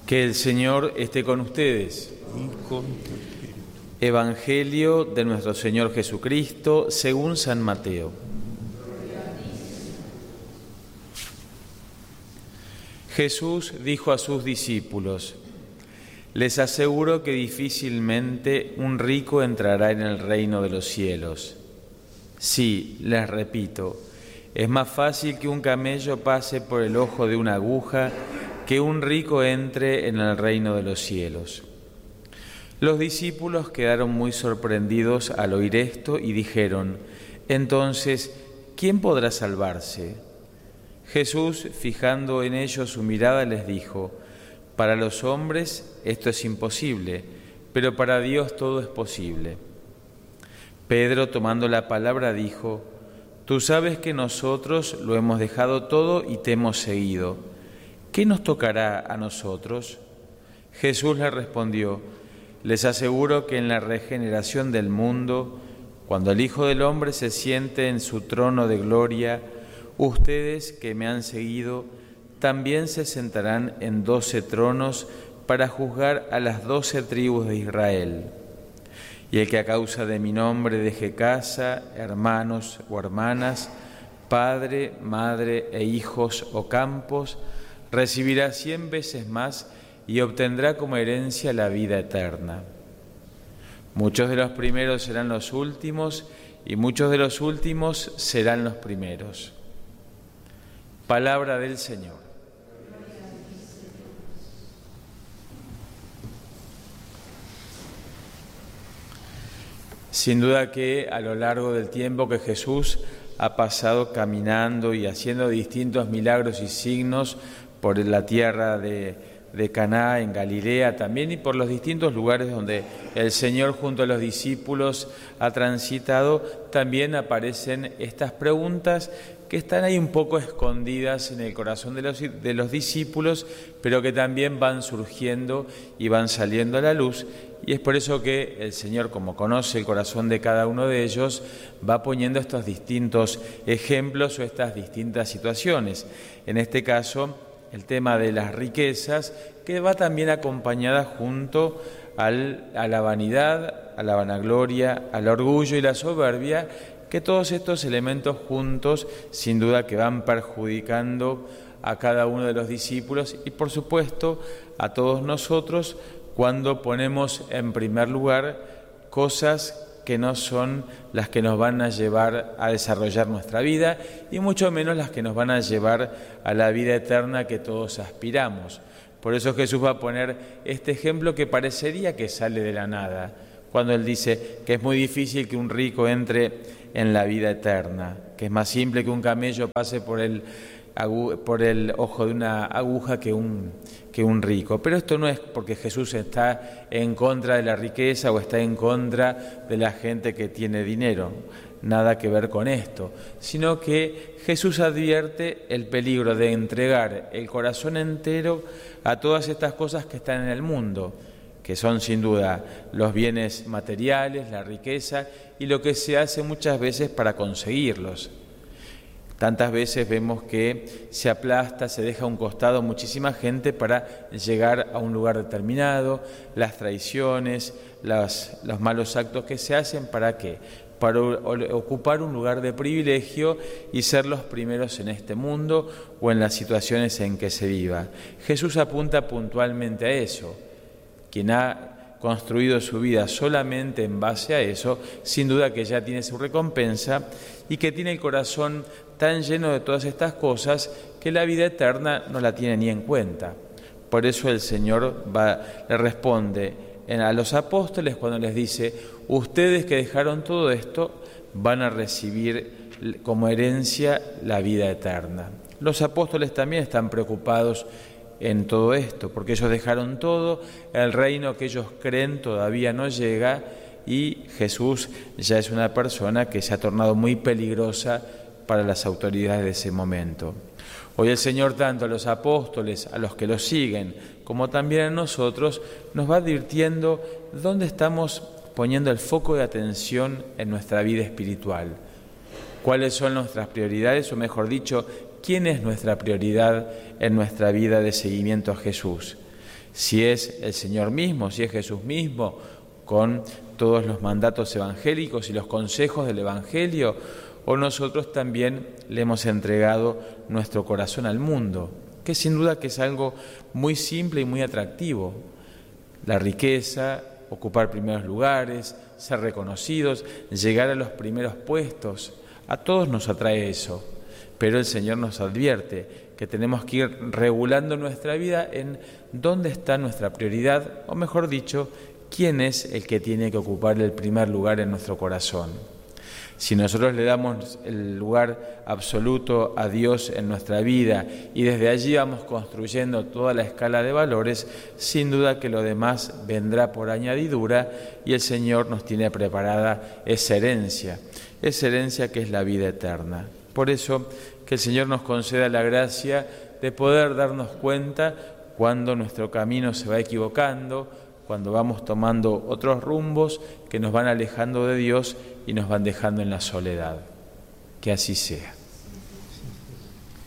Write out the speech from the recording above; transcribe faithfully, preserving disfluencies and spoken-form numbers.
Que el Señor esté con ustedes. Evangelio de nuestro Señor Jesucristo según San Mateo. Jesús dijo a sus discípulos: les aseguro que difícilmente un rico entrará en el reino de los cielos. Sí, les repito, es más fácil que un camello pase por el ojo de una aguja que un rico entre en el reino de los cielos. Los discípulos quedaron muy sorprendidos al oír esto y dijeron: entonces, ¿quién podrá salvarse? Jesús, fijando en ellos su mirada, les dijo: para los hombres esto es imposible, pero para Dios todo es posible. Pedro, tomando la palabra, dijo: tú sabes que nosotros lo hemos dejado todo y te hemos seguido. ¿Qué nos tocará a nosotros? Jesús le respondió: les aseguro que en la regeneración del mundo, cuando el Hijo del Hombre se siente en su trono de gloria, ustedes que me han seguido también se sentarán en doce tronos para juzgar a las doce tribus de Israel. Y el que a causa de mi nombre deje casa, hermanos o hermanas, padre, madre e hijos o campos, recibirá cien veces más y obtendrá como herencia la vida eterna. Muchos de los primeros serán los últimos y muchos de los últimos serán los primeros. Palabra del Señor. Sin duda que a lo largo del tiempo que Jesús ha pasado caminando y haciendo distintos milagros y signos por la tierra de, de Caná en Galilea también, y por los distintos lugares donde el Señor junto a los discípulos ha transitado, también aparecen estas preguntas que están ahí un poco escondidas en el corazón de los, de los discípulos, pero que también van surgiendo y van saliendo a la luz. Y es por eso que el Señor, como conoce el corazón de cada uno de ellos, va poniendo estos distintos ejemplos o estas distintas situaciones. En este caso, el tema de las riquezas, que va también acompañada junto al, a la vanidad, a la vanagloria, al orgullo y la soberbia, que todos estos elementos juntos, sin duda que van perjudicando a cada uno de los discípulos y, por supuesto, a todos nosotros, cuando ponemos en primer lugar cosas que no son las que nos van a llevar a desarrollar nuestra vida y mucho menos las que nos van a llevar a la vida eterna que todos aspiramos. Por eso Jesús va a poner este ejemplo que parecería que sale de la nada, cuando Él dice que es muy difícil que un rico entre en la vida eterna, que es más simple que un camello pase por el, por el ojo de una aguja que un... que un rico. Pero esto no es porque Jesús está en contra de la riqueza o está en contra de la gente que tiene dinero, nada que ver con esto, sino que Jesús advierte el peligro de entregar el corazón entero a todas estas cosas que están en el mundo, que son sin duda los bienes materiales, la riqueza y lo que se hace muchas veces para conseguirlos. Tantas veces vemos que se aplasta, se deja a un costado muchísima gente para llegar a un lugar determinado, las traiciones, las, los malos actos que se hacen, ¿para qué? Para ocupar un lugar de privilegio y ser los primeros en este mundo o en las situaciones en que se viva. Jesús apunta puntualmente a eso. Quien ha construido su vida solamente en base a eso, sin duda que ya tiene su recompensa y que tiene el corazón tan lleno de todas estas cosas que la vida eterna no la tiene ni en cuenta. Por eso el Señor va, le responde a los apóstoles cuando les dice: ustedes que dejaron todo esto van a recibir como herencia la vida eterna. Los apóstoles también están preocupados en todo esto, porque ellos dejaron todo, el reino que ellos creen todavía no llega y Jesús ya es una persona que se ha tornado muy peligrosa para las autoridades de ese momento. Hoy el Señor, tanto a los apóstoles, a los que los siguen, como también a nosotros, nos va advirtiendo dónde estamos poniendo el foco de atención en nuestra vida espiritual. ¿Cuáles son nuestras prioridades? O mejor dicho, ¿quién es nuestra prioridad en nuestra vida de seguimiento a Jesús? Si es el Señor mismo, si es Jesús mismo, con todos los mandatos evangélicos y los consejos del Evangelio, o nosotros también le hemos entregado nuestro corazón al mundo, que sin duda que es algo muy simple y muy atractivo. La riqueza, ocupar primeros lugares, ser reconocidos, llegar a los primeros puestos, a todos nos atrae eso, pero el Señor nos advierte que tenemos que ir regulando nuestra vida en dónde está nuestra prioridad, o mejor dicho, quién es el que tiene que ocupar el primer lugar en nuestro corazón. Si nosotros le damos el lugar absoluto a Dios en nuestra vida y desde allí vamos construyendo toda la escala de valores, sin duda que lo demás vendrá por añadidura y el Señor nos tiene preparada esa herencia, esa herencia que es la vida eterna. Por eso, que el Señor nos conceda la gracia de poder darnos cuenta cuando nuestro camino se va equivocando, cuando vamos tomando otros rumbos que nos van alejando de Dios y nos van dejando en la soledad. Que así sea.